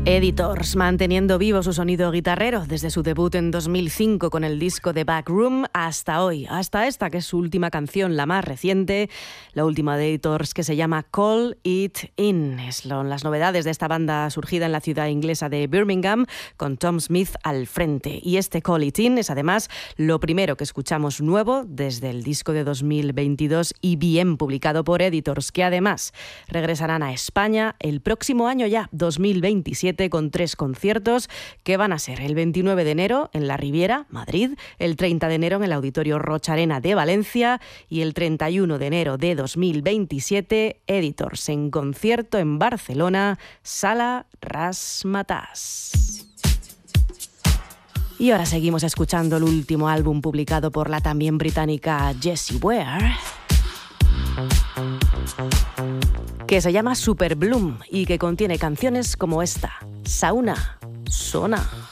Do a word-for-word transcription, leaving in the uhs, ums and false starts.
Editors, manteniendo vivo su sonido guitarrero desde su debut en dos mil cinco con el disco The Back Room hasta hoy, hasta esta que es su última canción, la más reciente, la última de Editors, que se llama Call It In. Son las novedades de esta banda surgida en la ciudad inglesa de Birmingham con Tom Smith al frente. Y este Call It In es además lo primero que escuchamos nuevo desde el disco de dos mil veintidós y bien publicado por Editors, que además regresarán a España el próximo año ya, dos mil veintisiete, con tres conciertos que van a ser el veintinueve de enero en la Riviera, Madrid, el treinta de enero en el Auditorio Rocha Arena de Valencia y el treinta y uno de enero de dos mil veintisiete, Editors en concierto en Barcelona, Sala Razzmatazz. Y ahora seguimos escuchando el último álbum publicado por la también británica Jessie Ware, que se llama Super Bloom y que contiene canciones como esta, Sauna Sona.